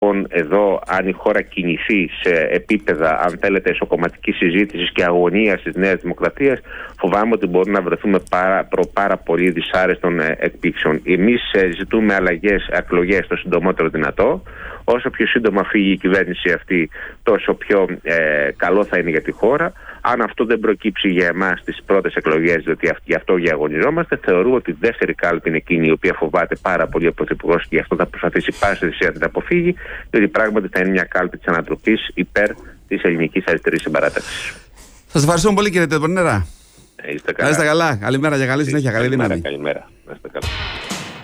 εδώ, αν η χώρα κινηθεί σε επίπεδα, αν θέλετε, εσωκομματικής συζήτησης και αγωνίας της Νέας Δημοκρατίας, φοβάμαι ότι μπορούμε να βρεθούμε πάρα πολύ δυσάρεστων εκπλήξεων. Εμείς ζητούμε αλλαγές, εκλογές το συντομότερο δυνατό. Όσο πιο σύντομα φύγει η κυβέρνηση αυτή, τόσο πιο καλό θα είναι για τη χώρα. Αν αυτό δεν προκύψει για εμάς στις πρώτες εκλογές, διότι γι' αυτό αγωνιζόμαστε, θεωρούμε ότι η δεύτερη κάλπη είναι εκείνη η οποία φοβάται πάρα πολύ ο Πρωθυπουργός και γι' αυτό θα προσπαθήσει πάση θυσία να την αποφύγει, διότι πράγματι θα είναι μια κάλπη της ανατροπής υπέρ της ελληνικής αριστερής συμπαράταξης. Σας ευχαριστώ πολύ, κύριε Τετμπορνέρα. Είστε καλά. Να είστε καλά. Καλημέρα και καλή συνέχεια. Καλή δύναμη. Καλημέρα. Να είστε καλά.